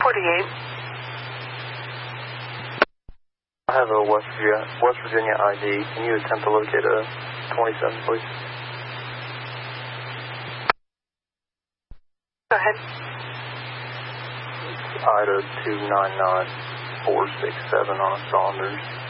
48. I have a West Virginia ID. Can you attempt to locate a 27, please? Go ahead. Ida 299467 on a Saunders.